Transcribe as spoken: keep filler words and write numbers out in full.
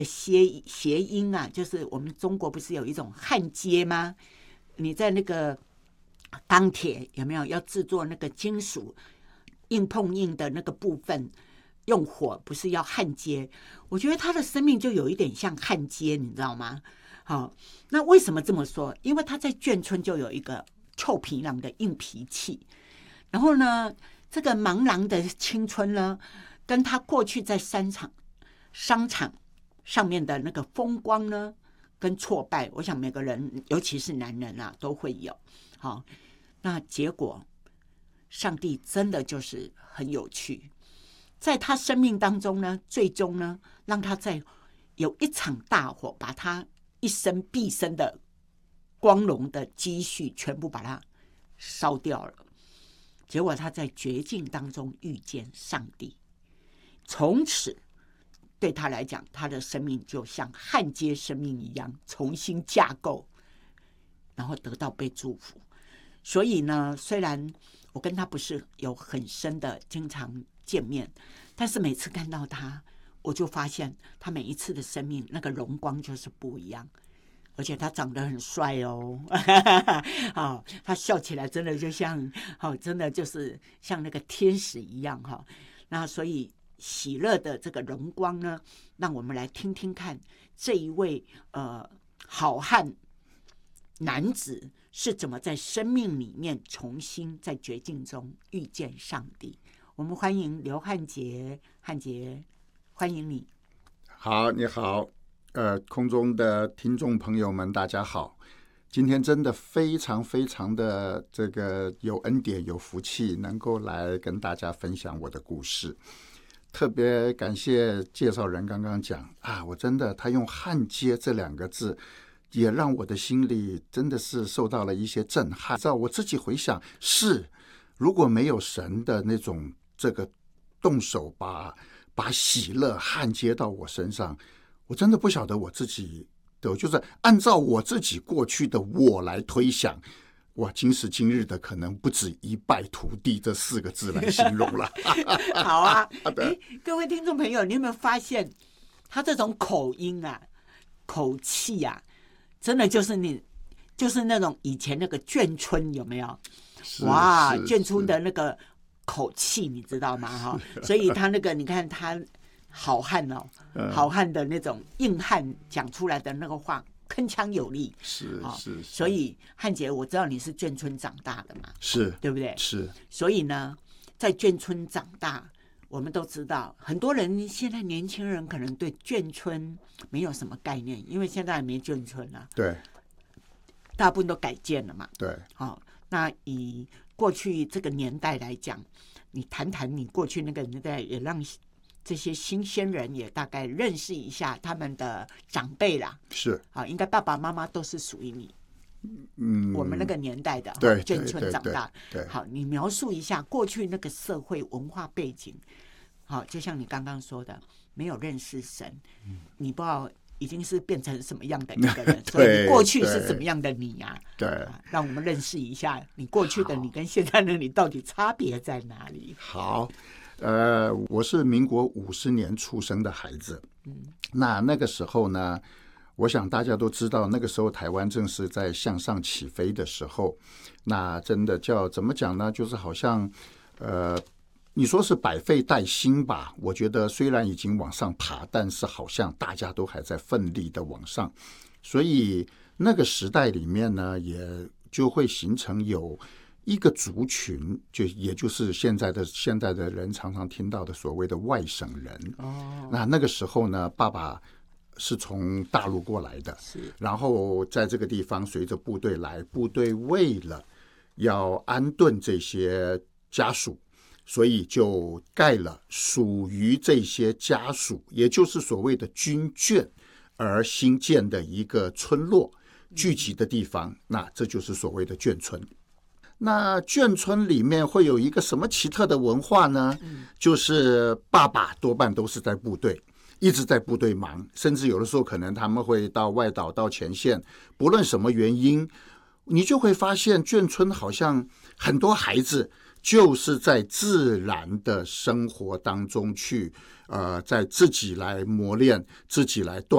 谐谐音啊，就是我们中国不是有一种焊接吗？你在那个钢铁有没有要制作那个金属硬碰硬的那个部分，用火不是要焊接？我觉得他的生命就有一点像焊接，你知道吗？好，那为什么这么说？因为他在眷村就有一个臭皮囊的硬脾气，然后呢，这个茫然的青春呢，跟他过去在商场商场上面的那个风光呢，跟挫败，我想每个人，尤其是男人啊，都会有。好，那结果，上帝真的就是很有趣，在他生命当中呢，最终呢，让他在有一场大火，把他一生毕生的光荣的积蓄全部把它烧掉了。结果他在绝境当中遇见上帝，从此对他来讲，他的生命就像焊接生命一样，重新架构，然后得到被祝福。所以呢，虽然我跟他不是有很深的经常见面，但是每次看到他，我就发现他每一次的生命那个荣光就是不一样。而且他长得很帅哦，哦，他笑起来真的就像，哦，真的就是像那个天使一样哈。那所以喜乐的这个荣光呢，让我们来听听看这一位呃好汉男子是怎么在生命里面重新在绝境中遇见上帝。我们欢迎刘汉杰，汉杰，欢迎你。 好，你好。呃，空中的听众朋友们，大家好！今天真的非常非常的这个有恩典、有福气，能够来跟大家分享我的故事。特别感谢介绍人刚刚讲啊，我真的他用焊接这两个字，也让我的心里真的是受到了一些震撼。知道我自己回想，是如果没有神的那种这个动手把把喜乐焊接到我身上。我真的不晓得我自己的，就是按照我自己过去的我来推想，哇，今时今日的可能不止一败涂地这四个字来形容了。 好啊，各位听众朋友，你有没有发现他这种口音啊、口气啊，真的就是你，就是那种以前那个眷村有没有？哇，眷村的那个口气，你知道吗？哈，所以他那个，你看他。好汉哦，好汉的那种硬汉讲出来的那个话铿锵有力， 是是、哦。 所以汉杰，我知道你是眷村长大的嘛， 是， 对不对？ 是。 所以呢，在眷村长大，我们都知道，很多人现在年轻人可能对眷村没有什么概念，因为现在没眷村了， 对， 大部分都改建了嘛， 对。 好、哦，那以过去这个年代来讲，你谈谈你过去那个年代，也让这些新鲜人也大概认识一下他们的长辈啦， 是啊，应该爸爸妈妈都是属于你，嗯，我们那个年代的对眷村长大， 对， 好，你描述一下过去那个社会文化背景，好，就像你刚刚说的，没有认识神，嗯、你不知道已经是变成什么样的一个人，所以你过去是怎么样的你啊？ 对， 啊、让我们认识一下你过去的你跟现在的你到底差别在哪里？ 好。呃，我是民国五十年出生的孩子，嗯，那那个时候呢，我想大家都知道，那个时候台湾正是在向上起飞的时候，那真的叫怎么讲呢？就是好像，呃，你说是百废待兴吧？我觉得虽然已经往上爬，但是好像大家都还在奋力的往上，所以那个时代里面呢，也就会形成有。一个族群，就也就是现在的现在的人常常听到的所谓的外省人。哦，那那个时候呢，爸爸是从大陆过来的， 是， 然后在这个地方随着部队来，部队为了要安顿这些家属，所以就盖了属于这些家属，也就是所谓的军眷而新建的一个村落聚集的地方，那这就是所谓的眷村。那眷村里面会有一个什么奇特的文化呢？就是爸爸多半都是在部队，一直在部队忙，甚至有的时候可能他们会到外岛到前线，不论什么原因，你就会发现眷村好像很多孩子就是在自然的生活当中去，呃，在自己来磨练，自己来锻